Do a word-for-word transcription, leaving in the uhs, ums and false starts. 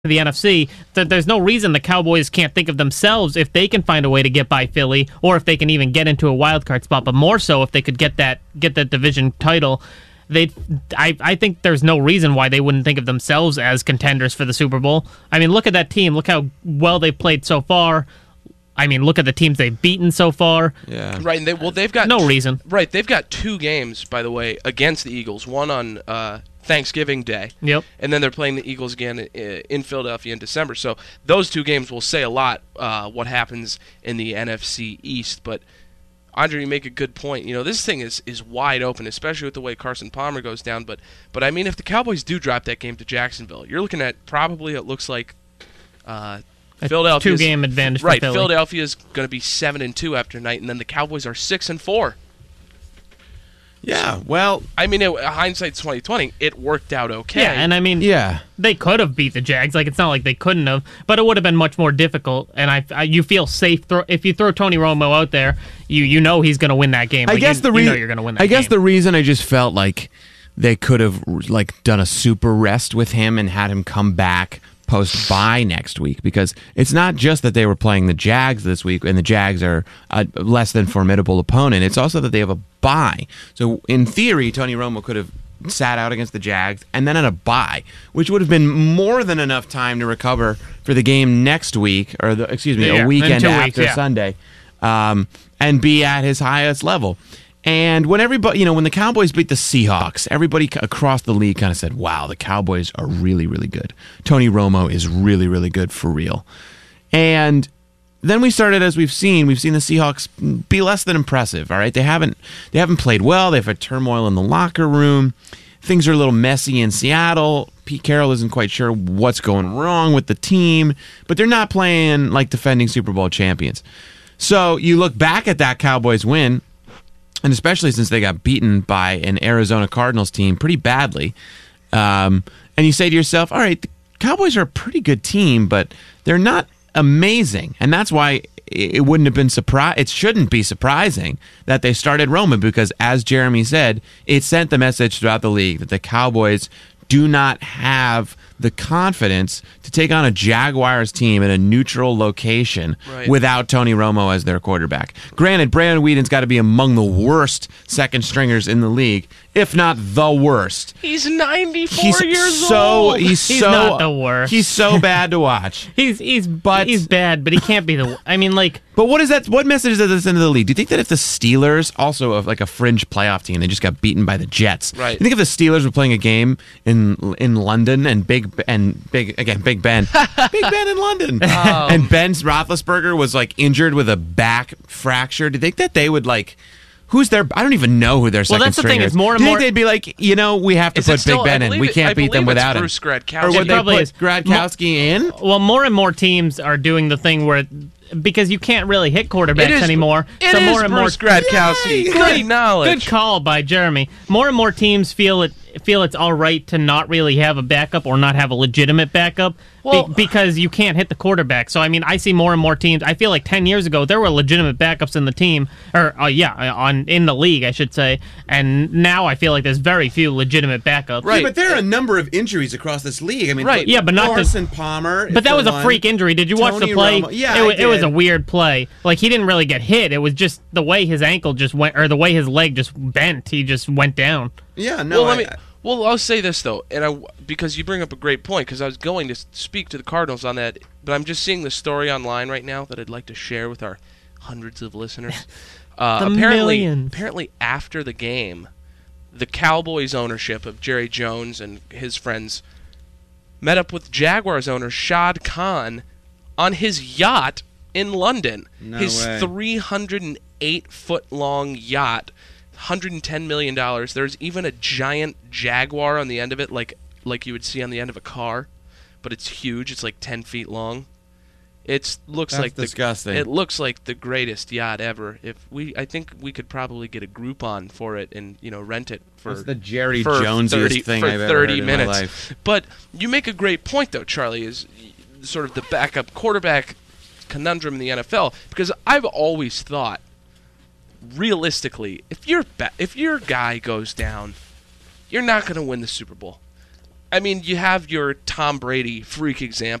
the N F C, that there's no reason the Cowboys can't think of themselves if they can find a way to get by Philly, or if they can even get into a wild card spot. But more so, if they could get that get that division title, they I I think there's no reason why they wouldn't think of themselves as contenders for the Super Bowl. I mean, look at that team. Look how well they've played so far. I mean, look at the teams they've beaten so far. Yeah, right. And they, well, they've got no reason. Right, they've got two games, by the way, against the Eagles. One on uh, Thanksgiving Day. Yep. And then they're playing the Eagles again in Philadelphia in December. So those two games will say a lot uh, what happens in the N F C East. But Andre, you make a good point. You know, this thing is, is wide open, especially with the way Carson Palmer goes down. But but I mean, if the Cowboys do drop that game to Jacksonville, you're looking at probably it looks like. Uh, Philadelphia's two-game advantage for right. Philly. Philadelphia's going to be seven and two after night, and then the Cowboys are six and four. Yeah, well, I mean, it, hindsight's twenty twenty. It worked out okay. Yeah, and I mean, yeah, they could have beat the Jags. Like, it's not like they couldn't have, but it would have been much more difficult. And I, I you feel safe throw, if you throw Tony Romo out there. You you know he's going to win that game. I like, guess you, the reason you know you're going to win that I guess game. the reason I just felt like they could have like done a super rest with him and had him come back post bye next week, because it's not just that they were playing the Jags this week and the Jags are a less than formidable opponent. It's also that they have a bye. So in theory, Tony Romo could have sat out against the Jags and then had a bye, which would have been more than enough time to recover for the game next week, or the, excuse me, yeah, a weekend after weeks, yeah. Sunday, um, and be at his highest level. And when everybody, you know, when the Cowboys beat the Seahawks, everybody across the league kind of said, wow, the Cowboys are really, really good. Tony Romo is really, really good for real. And then we started, as we've seen, we've seen the Seahawks be less than impressive, all right? They haven't they haven't played well. They've had turmoil in the locker room. Things are a little messy in Seattle. Pete Carroll isn't quite sure what's going wrong with the team, but they're not playing like defending Super Bowl champions. So you look back at that Cowboys win, and especially since they got beaten by an Arizona Cardinals team pretty badly, um, and you say to yourself, all right, the Cowboys are a pretty good team, but they're not amazing. And that's why it wouldn't have been surpri- it shouldn't be surprising that they started Roman, because as Jeremy said, it sent the message throughout the league that the Cowboys do not have the confidence to take on a Jaguars team in a neutral location right. without Tony Romo as their quarterback. Granted, Brandon Whedon's got to be among the worst second stringers in the league, if not the worst. He's ninety-four He's years so, old. He's, He's so not the worst. He's so bad to watch. he's he's But- he's bad, but he can't be the. I mean, like. But what is that? What message does this send to the league? Do you think that if the Steelers, also of like a fringe playoff team, they just got beaten by the Jets? Right. You think if the Steelers were playing a game in in London and Big and Big again Big Ben, Big Ben in London, Oh. and Ben Roethlisberger was like injured with a back fracture? Do you think that they would like? Who's their? I don't even know who their second that's the thing, stringer is more and Do you more- think they'd be like, you know, we have to Is it put still- Big I Ben in. believe We it- can't I beat them believe it's without him. Bruce Gradkowski. Or It would they probably put is. Gradkowski in? Well, more and more teams are doing the thing where, because you can't really hit quarterbacks It is- anymore. It so is more and more Bruce Gradkowski. Yay! Great knowledge. Good call by Jeremy. More and more teams feel it feel it's all right to not really have a backup or not have a legitimate backup Well- be- because you can't hit the quarterback. So I mean, I see more and more teams. I feel like ten years ago there were legitimate backups in the team, or uh, yeah, on in the league, I should say. And now I feel like there's very few legitimate backups. Right. Yeah, but there are a number of injuries across this league. I mean, Right. Yeah, but not the- Carson Palmer. But that for was a one. freak injury. Did you watch Tony the play? Romo. Yeah, it, wa- I it was did. a weird play. Like, he didn't really get hit. It was just the way his ankle just went, or the way his leg just bent. He just went down. Yeah, no. well, I, let me. Well, I'll say this though, and I because you bring up a great point, because I was going to speak to the Cardinals on that, but I'm just seeing the story online right now that I'd like to share with our hundreds of listeners. Uh, The apparently, millions. apparently after the game, the Cowboys ownership of Jerry Jones and his friends met up with Jaguars owner Shad Khan on his yacht in London. No his way. three hundred eight foot long yacht. one hundred ten million dollars. There's even a giant Jaguar on the end of it, like like you would see on the end of a car, but it's huge. It's like ten feet long. It looks That's like disgusting. The, it looks like the greatest yacht ever. If we, I think we could probably get a Groupon for it and you know rent it for That's the Jerry for Jonesiest thirty, thing for I've ever thirty heard in minutes. my life. But you make a great point though, Charlie. Is sort of the backup quarterback conundrum in the N F L, because I've always thought, realistically, if your ba- if your guy goes down, you're not going to win the Super Bowl. I mean, you have your Tom Brady freak example.